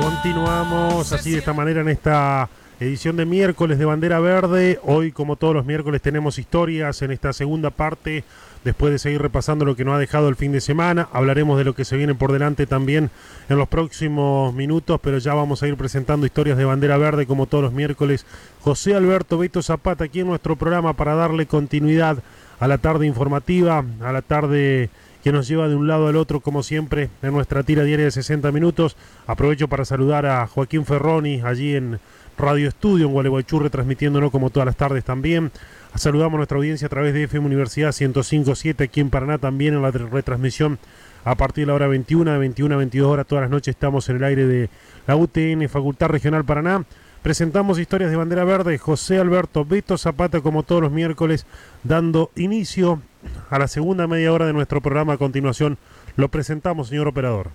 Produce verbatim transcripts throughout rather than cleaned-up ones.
Continuamos así de esta manera en esta edición de miércoles de Bandera Verde. Hoy, como todos los miércoles, tenemos historias en esta segunda parte. Después de seguir repasando lo que nos ha dejado el fin de semana, hablaremos de lo que se viene por delante también en los próximos minutos, pero ya vamos a ir presentando historias de Bandera Verde como todos los miércoles. José Alberto Beto Zapata aquí en nuestro programa para darle continuidad a la tarde informativa, a la tarde que nos lleva de un lado al otro, como siempre, en nuestra tira diaria de sesenta minutos. Aprovecho para saludar a Joaquín Ferroni, allí en Radio Estudio, en Gualeguaychú, retransmitiéndonos como todas las tardes también. Saludamos a nuestra audiencia a través de F M Universidad ciento cinco punto siete, aquí en Paraná también, en la retransmisión a partir de la hora veintiuna, de veintiuna a veintidós horas, todas las noches estamos en el aire de la U T N, Facultad Regional Paraná. Presentamos historias de Bandera Verde. José Alberto Beto Zapata, como todos los miércoles, dando inicio a la segunda media hora de nuestro programa. A continuación lo presentamos, señor operador.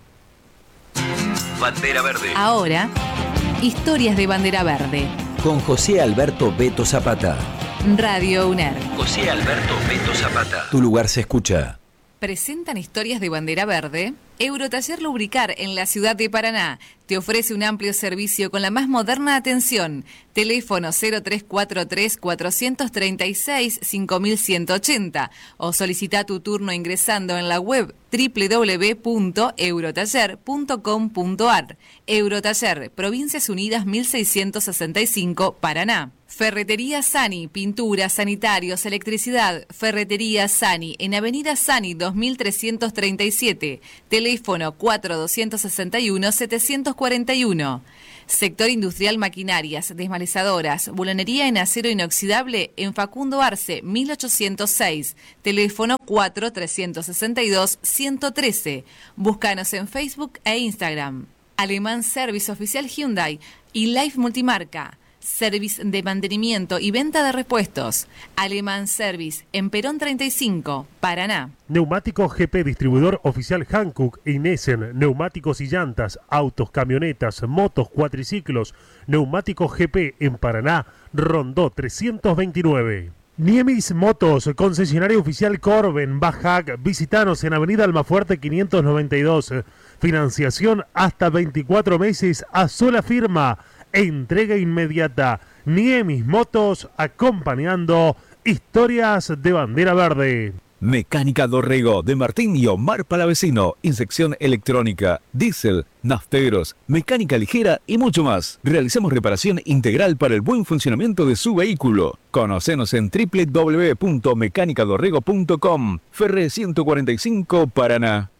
Bandera Verde. Ahora, historias de Bandera Verde. Con José Alberto Beto Zapata. Radio UNER. José Alberto Beto Zapata. Tu lugar se escucha. Presentan historias de Bandera Verde. Eurotaller Lubricar en la ciudad de Paraná te ofrece un amplio servicio con la más moderna atención. Teléfono cero tres cuatro tres, cuatro tres seis, cinco uno ocho cero o solicita tu turno ingresando en la web doble u doble u doble u punto eurotaller punto com punto a r. Eurotaller, Provincias Unidas mil seiscientos sesenta y cinco, Paraná. Ferretería Sani, pinturas, sanitarios, electricidad. Ferretería Sani, en Avenida Sani dos mil trescientos treinta y siete. Teléfono cuatro dos seis uno, siete cuatro uno. Sector Industrial Maquinarias, Desmalezadoras, Bulonería en acero inoxidable en Facundo Arce, mil ochocientos seis. Teléfono cuatro tres seis dos, uno uno tres. Búscanos en Facebook e Instagram. Alemán Service Oficial Hyundai y Life Multimarca. Service de mantenimiento y venta de repuestos. Alemán Service, en Perón treinta y cinco, Paraná. Neumáticos G P, distribuidor oficial Hankook y Nessen. Neumáticos y llantas, autos, camionetas, motos, cuatriciclos. Neumáticos G P en Paraná, Rondó trescientos veintinueve. Niemis Motos, concesionario oficial Corben, Bajac. Visitanos en Avenida Almafuerte quinientos noventa y dos. Financiación hasta veinticuatro meses a sola firma. Entrega inmediata. Niemis Motos, acompañando historias de Bandera Verde. Mecánica Dorrego, de Martín y Omar Palavecino. Inyección electrónica, diésel, nafteros, mecánica ligera y mucho más. Realizamos reparación integral para el buen funcionamiento de su vehículo. Conocenos en doble u doble u doble u punto mecánica dorrego punto com. Ferre ciento cuarenta y cinco, Paraná.